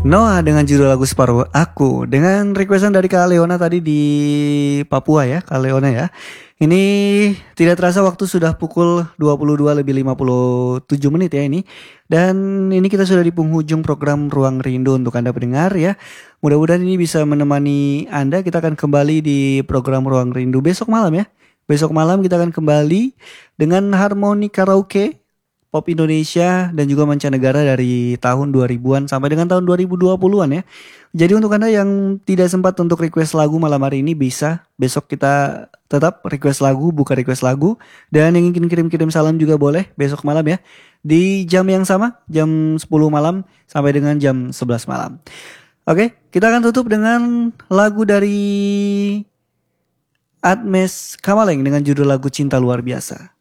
Noah dengan judul lagu Separuh Aku dengan requestan dari Kak Leona tadi di Papua ya, Kak Leona ya. Ini tidak terasa waktu sudah pukul 22 lebih 57 menit ya ini. Dan ini kita sudah di penghujung program Ruang Rindu untuk Anda pendengar ya. Mudah-mudahan ini bisa menemani Anda. Kita akan kembali di program Ruang Rindu besok malam ya. Besok malam kita akan kembali dengan harmoni karaoke pop Indonesia dan juga mancanegara dari tahun 2000-an sampai dengan tahun 2020-an ya. Jadi untuk Anda yang tidak sempat untuk request lagu malam hari ini bisa besok kita tetap request lagu, buka request lagu. Dan yang ingin kirim-kirim salam juga boleh besok malam ya. Di jam yang sama, jam 10 malam sampai dengan jam 11 malam. Oke, kita akan tutup dengan lagu dari Admes Kamaleng dengan judul lagu Cinta Luar Biasa.